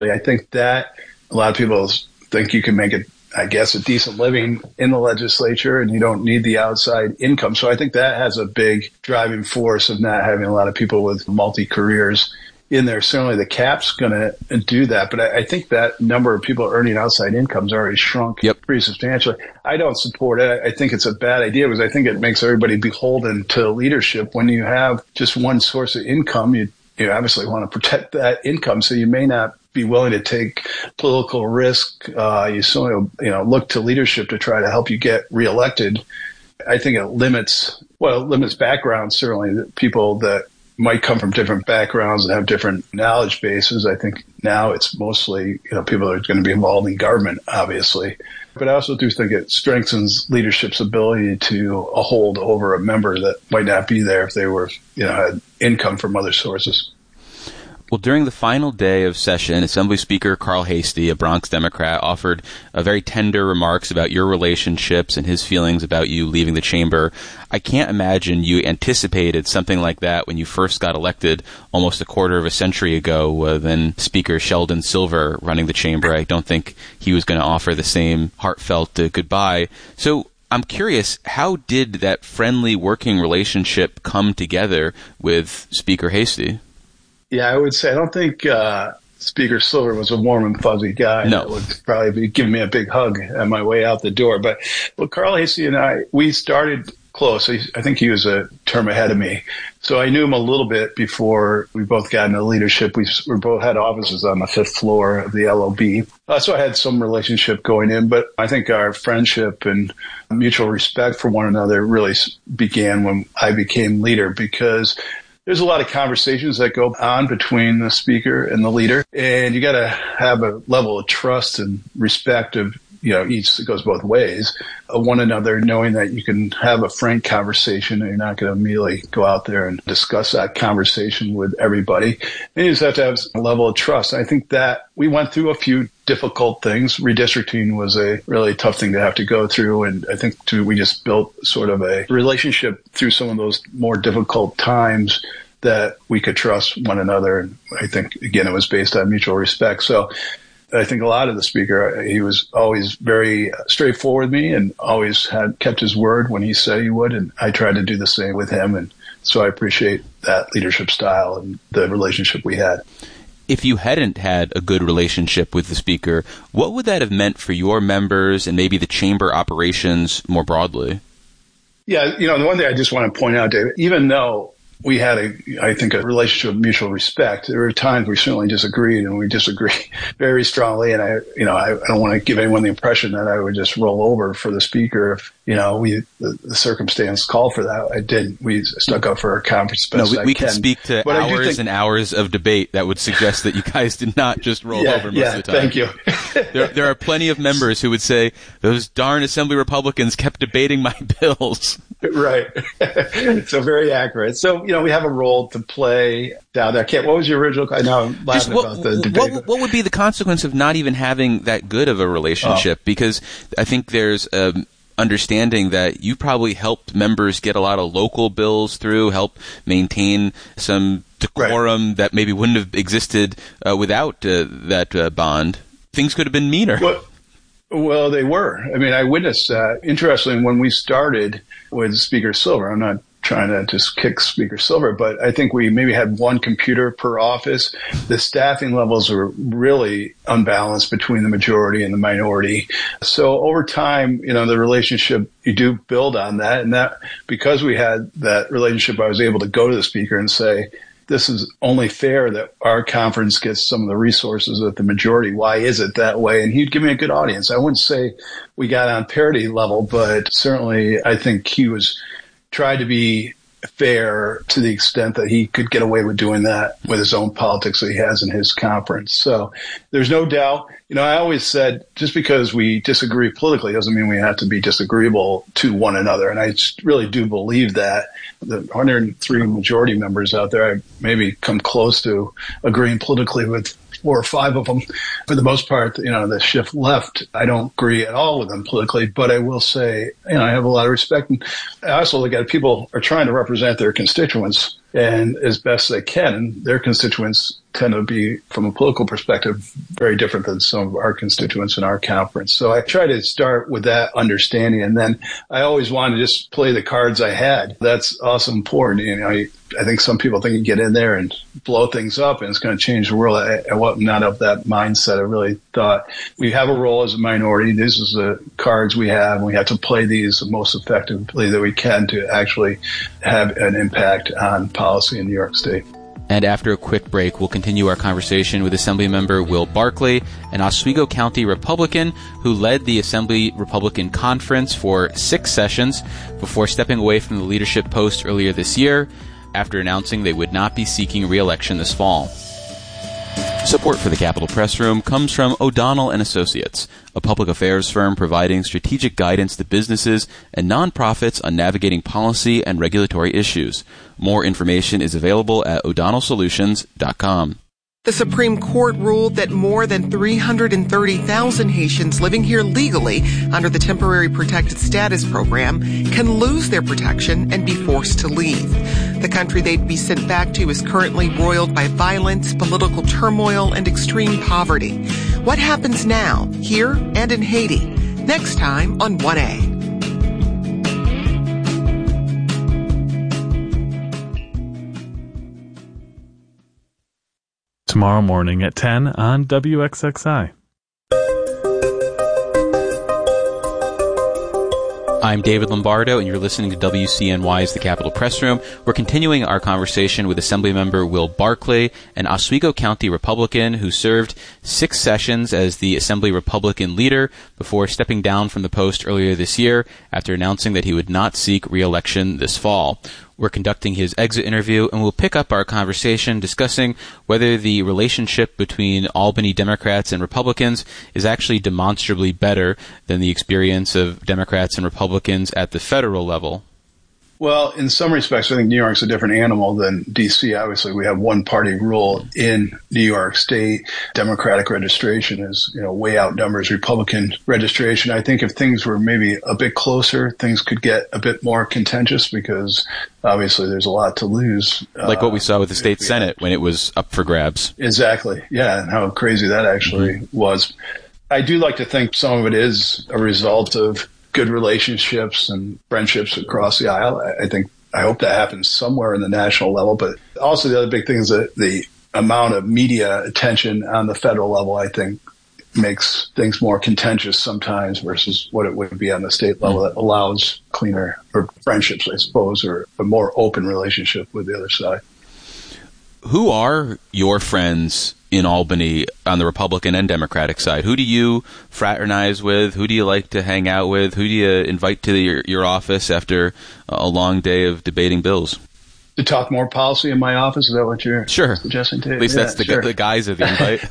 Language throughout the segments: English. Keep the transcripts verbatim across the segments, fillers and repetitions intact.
I think that a lot of people think you can make it, I guess, a decent living in the legislature and you don't need the outside income. So I think that has a big driving force of not having a lot of people with multi-careers in there. Certainly the cap's going to do that. But I, I think that number of people earning outside incomes already shrunk yep. pretty substantially. I don't support it. I, I think it's a bad idea because I think it makes everybody beholden to leadership. When you have just one source of income, you, you obviously want to protect that income. So you may not be willing to take political risk. Uh, you certainly, you know, look to leadership to try to help you get reelected. I think it limits, well, it limits backgrounds, certainly, people that might come from different backgrounds and have different knowledge bases. I think now it's mostly, you know, people that are going to be involved in government, obviously. But I also do think it strengthens leadership's ability to uh, hold over a member that might not be there if they were, you know, had income from other sources. Well, during the final day of session, Assembly Speaker Carl Heastie, a Bronx Democrat, offered a very tender remarks about your relationships and his feelings about you leaving the chamber. I can't imagine you anticipated something like that when you first got elected almost a quarter of a century ago, uh, then Speaker Sheldon Silver running the chamber. I don't think he was going to offer the same heartfelt uh, goodbye. So I'm curious, how did that friendly working relationship come together with Speaker Heastie? Yeah, I would say I don't think uh, Speaker Silver was a warm and fuzzy guy. No. That would probably be giving me a big hug on my way out the door. But well, Carl Heastie and I, we started close. I think he was a term ahead of me. So I knew him a little bit before we both got into leadership. We, we both had offices on the fifth floor of the L O B. Uh, so I had some relationship going in, but I think our friendship and mutual respect for one another really began when I became leader, because there's a lot of conversations that go on between the speaker and the leader, and you got to have a level of trust and respect of, you know, each, it goes both ways, of one another, knowing that you can have a frank conversation and you're not going to immediately go out there and discuss that conversation with everybody. And you just have to have a level of trust. I think that we went through a few difficult things. Redistricting was a really tough thing to have to go through. And I think too, we just built sort of a relationship through some of those more difficult times that we could trust one another. And I think, again, it was based on mutual respect. So I think a lot of the speaker, he was always very straightforward with me and always had kept his word when he said he would. And I tried to do the same with him. And so I appreciate that leadership style and the relationship we had. If you hadn't had a good relationship with the speaker, what would that have meant for your members and maybe the chamber operations more broadly? Yeah, you know, the one thing I just want to point out, David, even though we had, a, I think, a relationship of mutual respect, there were times we certainly disagreed, and we disagree very strongly. And I, you know, I, I don't want to give anyone the impression that I would just roll over for the speaker if, you know, we the, the circumstance called for that. I didn't. We stuck up for our conference best. No, we, we can speak to but hours think, and hours of debate that would suggest that you guys did not just roll yeah, over most yeah, of the time. Thank you. there, there are plenty of members who would say those darn Assembly Republicans kept debating my bills. Right. So very accurate. So, you know, we have a role to play down there. Can't, what was your original? I know I'm laughing what, about the debate. What, what would be the consequence of not even having that good of a relationship? Oh. Because I think there's um, understanding that you probably helped members get a lot of local bills through, help maintain some decorum right. that maybe wouldn't have existed uh, without uh, that uh, bond. Things could have been meaner. Well, well, they were. I mean, I witnessed that. Interestingly, when we started with Speaker Silver, I'm not trying to just kick Speaker Silver, but I think we maybe had one computer per office. The staffing levels were really unbalanced between the majority and the minority. So over time, you know, the relationship, you do build on that. And that, because we had that relationship, I was able to go to the speaker and say, this is only fair that our conference gets some of the resources that the majority. Why is it that way? And he'd give me a good audience. I wouldn't say we got on parity level, but certainly I think he was tried to be fair to the extent that he could get away with doing that with his own politics that he has in his conference. So there's no doubt. You know, I always said just because we disagree politically doesn't mean we have to be disagreeable to one another. And I really do believe that. The one hundred three majority members out there, I maybe come close to agreeing politically with four or five of them. For the most part, you know, the shift left, I don't agree at all with them politically, but I will say, you know, I have a lot of respect. And I also look at it, people are trying to represent their constituents and as best they can. And their constituents tend to be, from a political perspective, very different than some of our constituents in our conference. So I try to start with that understanding, and then I always want to just play the cards I had. That's also important. You know, I, I think some people think you get in there and blow things up and it's going to change the world. I, I was not of that mindset. I really thought we have a role as a minority. This is the cards we have, and we have to play these the most effectively that we can to actually have an impact on policy in New York State. And after a quick break, we'll continue our conversation with Assemblymember Will Barkley, an Oswego County Republican who led the Assembly Republican Conference for six sessions before stepping away from the leadership post earlier this year after announcing they would not be seeking re-election this fall. Support for the Capitol Press Room comes from O'Donnell and Associates, a public affairs firm providing strategic guidance to businesses and nonprofits on navigating policy and regulatory issues. More information is available at o'donnell solutions dot com. The Supreme Court ruled that more than three hundred thirty thousand Haitians living here legally under the Temporary Protected Status Program can lose their protection and be forced to leave. The country they'd be sent back to is currently roiled by violence, political turmoil, and extreme poverty. What happens now, here and in Haiti? Next time on one A. Tomorrow morning at ten on W X X I. I'm David Lombardo, and you're listening to W C N Y's The Capitol Press Room. We're continuing our conversation with Assemblymember Will Barkley, an Oswego County Republican who served six sessions as the Assembly Republican leader before stepping down from the post earlier this year after announcing that he would not seek re-election this fall. We're conducting his exit interview, and we'll pick up our conversation discussing whether the relationship between Albany Democrats and Republicans is actually demonstrably better than the experience of Democrats and Republicans at the federal level. Well, in some respects, I think New York's a different animal than D C. Obviously, we have one-party rule in New York State. Democratic registration is, you know, way outnumbers Republican registration. I think if things were maybe a bit closer, things could get a bit more contentious because obviously there's a lot to lose. Like what we saw with the state Senate when it was up for grabs. Exactly. Yeah, and how crazy that actually mm-hmm. was. I do like to think some of it is a result of good relationships and friendships across the aisle. I think, I hope that happens somewhere in the national level. But also the other big thing is that the amount of media attention on the federal level, I think, makes things more contentious sometimes versus what it would be on the state level that allows cleaner or friendships, I suppose, or a more open relationship with the other side. Who are your friends in Albany on the Republican and Democratic side? Who do you fraternize with? Who do you like to hang out with? Who do you invite to your, your office after a long day of debating bills? To talk more policy in my office? Is that what you're sure. suggesting to? At least yeah, that's the, sure. the guise of the invite.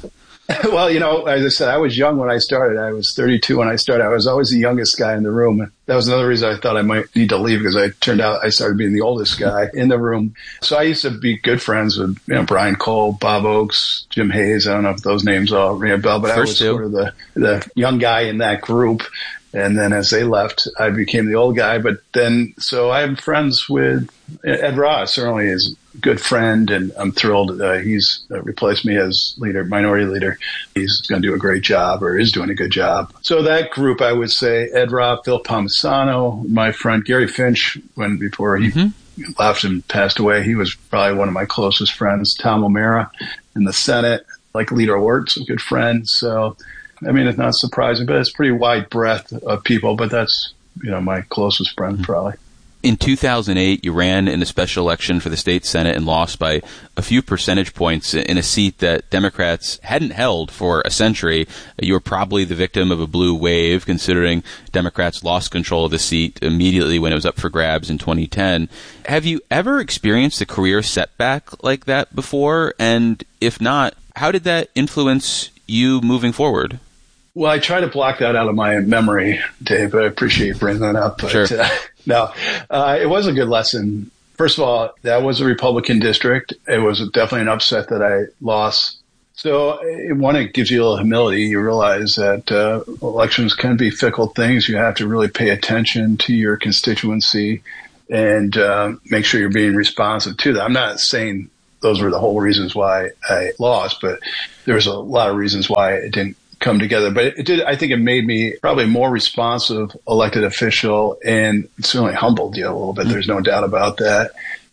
Well, you know, as I said, I was young when I started. I was thirty-two when I started. I was always the youngest guy in the room. That was another reason I thought I might need to leave because I turned out I started being the oldest guy in the room. So I used to be good friends with, you know, Brian Cole, Bob Oakes, Jim Hayes. I don't know if those names all ring a bell, but First I was two. sort of the, the young guy in that group. And then as they left, I became the old guy. But then, so I have friends with Ed Ross, certainly is a good friend, and I'm thrilled uh, he's uh, replaced me as leader, minority leader. He's going to do a great job, or is doing a good job. So that group, I would say, Ed Ross, Phil Palmisano, my friend Gary Finch, when before he mm-hmm. left and passed away, he was probably one of my closest friends. Tom O'Mara in the Senate, like Leader Ort's a good friend. So, I mean, it's not surprising, but it's a pretty wide breadth of people, but that's, you know, my closest friend probably. In two thousand eight, you ran in a special election for the state Senate and lost by a few percentage points in a seat that Democrats hadn't held for a century. You were probably the victim of a blue wave, considering Democrats lost control of the seat immediately when it was up for grabs in twenty ten. Have you ever experienced a career setback like that before? And if not, how did that influence you moving forward? Well, I try to block that out of my memory, Dave, but I appreciate you bringing that up. But, sure. Uh, no, uh, it was a good lesson. First of all, that was a Republican district. It was definitely an upset that I lost. So one, it gives you a little humility. You realize that uh, elections can be fickle things. You have to really pay attention to your constituency and uh, make sure you're being responsive to that. I'm not saying those were the whole reasons why I lost. But there was a lot of reasons why it didn't come together. But it, it did. I think it made me probably more responsive elected official, and certainly humbled you a little bit. There's no doubt about that.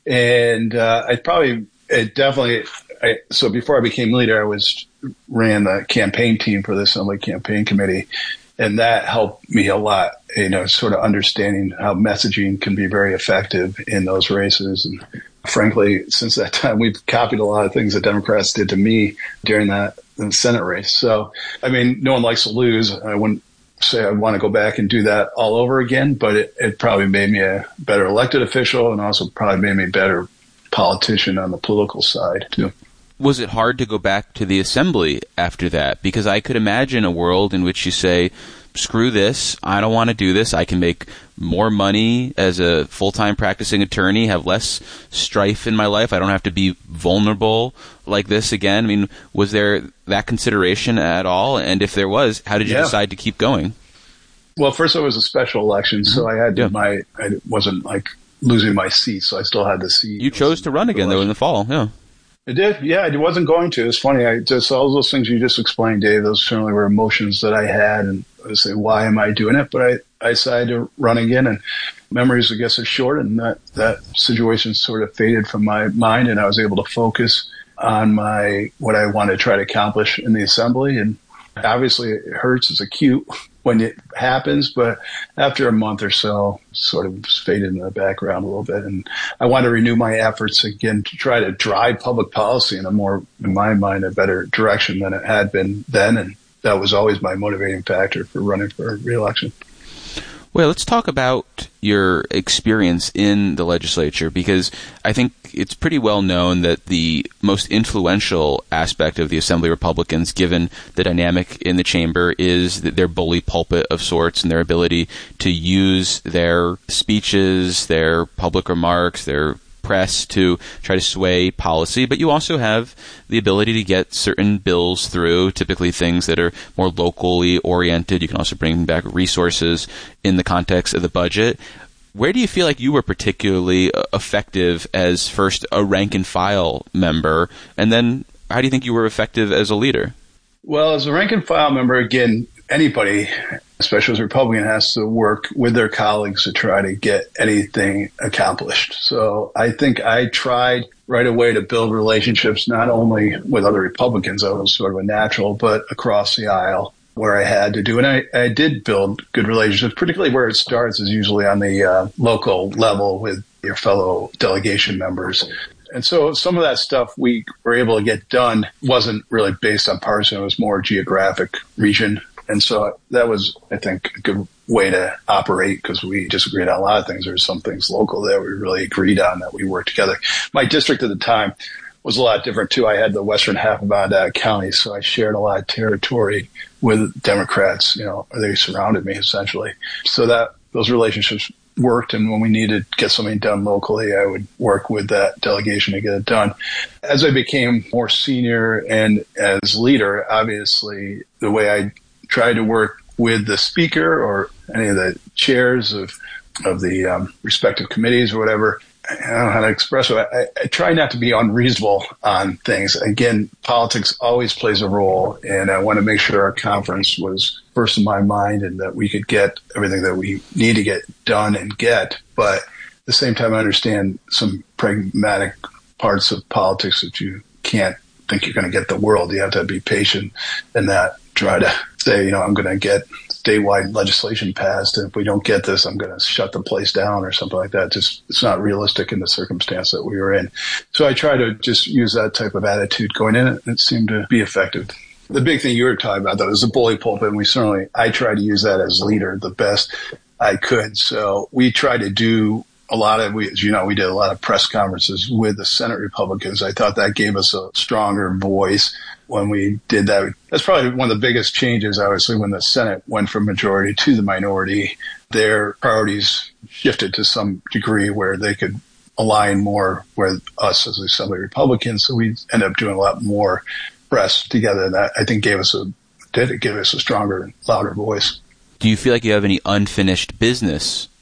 And uh, I probably, it definitely. I, so before I became leader, I was ran the campaign team for the Assembly Campaign Committee, and that helped me a lot. You know, sort of understanding how messaging can be very effective in those races. And frankly, since that time, we've copied a lot of things that Democrats did to me during that Senate race. So, I mean, no one likes to lose. I wouldn't say I want to go back and do that all over again, but it, it probably made me a better elected official, and also probably made me a better politician on the political side too. Was it hard to go back to the assembly after that? Because I could imagine a world in which you say, screw this, I don't want to do this, I can make more money as a full-time practicing attorney, have less strife in my life, I don't have to be vulnerable like this again. I mean, was there that consideration at all? And if there was, how did you yeah. decide to keep going? Well, first it was a special election, mm-hmm. so I had yeah. my, I wasn't like losing my seat, so I still had the seat. You chose to run again, though, in the fall, yeah. It did. Yeah, I wasn't going to. It's funny. I just, all those things you just explained, Dave, those certainly were emotions that I had, and I would say, why am I doing it? But I, I decided to run again, and memories, I guess, are short, and that, that situation sort of faded from my mind, and I was able to focus on my, what I wanted to try to accomplish in the assembly. And obviously it hurts. It's acute when it happens, but after a month or so, sort of faded in the background a little bit. And I want to renew my efforts again to try to drive public policy in a more, in my mind, a better direction than it had been then. And that was always my motivating factor for running for re-election. Well, let's talk about your experience in the legislature, because I think it's pretty well known that the most influential aspect of the Assembly Republicans, given the dynamic in the chamber, is their bully pulpit of sorts and their ability to use their speeches, their public remarks, their press to try to sway policy. But you also have the ability to get certain bills through, typically things that are more locally oriented. You can also bring back resources in the context of the budget. Where do you feel like you were particularly effective as first a rank and file member, and then how do you think you were effective as a leader? Well, as a rank and file member, again, anybody, especially as a Republican, has to work with their colleagues to try to get anything accomplished. So I think I tried right away to build relationships not only with other Republicans, that was sort of a natural, but across the aisle where I had to do. And I, I did build good relationships, particularly where it starts is usually on the uh, local level with your fellow delegation members. And so some of that stuff we were able to get done wasn't really based on partisan. It was more geographic region. And so that was, I think, a good way to operate because we disagreed on a lot of things. There were some things local that we really agreed on that we worked together. My district at the time was a lot different, too. I had the western half of Onondaga County, so I shared a lot of territory with Democrats. You know, they surrounded me, essentially. So that those relationships worked, and when we needed to get something done locally, I would work with that delegation to get it done. As I became more senior and as leader, obviously, the way I tried to work with the speaker or any of the chairs of of the um, respective committees or whatever, I don't know how to express it. I, I try not to be unreasonable on things. Again, politics always plays a role, and I want to make sure our conference was first in my mind and that we could get everything that we need to get done and get. But at the same time, I understand some pragmatic parts of politics that you can't think you're going to get the world. You have to be patient and not try to say, you know, I'm going to get statewide legislation passed, and if we don't get this, I'm going to shut the place down or something like that. Just, it's not realistic in the circumstance that we were in. So I try to just use that type of attitude going in, and it seemed to be effective. The big thing you were talking about, though, is the bully pulpit, and we certainly, I tried to use that as leader the best I could. So we tried to do a lot of, we, as you know, we did a lot of press conferences with the Senate Republicans. I thought that gave us a stronger voice when we did that. That's probably one of the biggest changes, obviously, when the Senate went from majority to the minority. Their priorities shifted to some degree where they could align more with us as Assembly Republicans. So we ended up doing a lot more press together. That I think gave us a, did it give us a stronger, louder voice. Do you feel like you have any unfinished business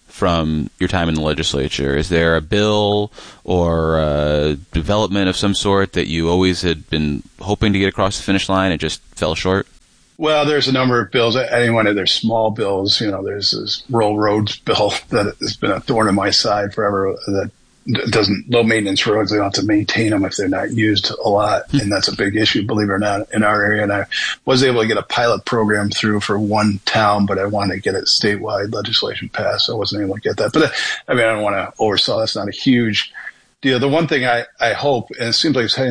from your time in the legislature? Is there a bill or a development of some sort that you always had been hoping to get across the finish line and just fell short? Well, there's a number of bills. Any one of their small bills, you know, there's this rural roads bill that has been a thorn in my side forever that doesn't, low maintenance roads, they don't have to maintain them if they're not used a lot. And that's a big issue, believe it or not, in our area. And I was able to get a pilot program through for one town, but I wanted to get it statewide legislation passed. So I wasn't able to get that. But I mean, I don't want to oversell. That's not a huge deal. The one thing I, I hope, and it seems like it's heading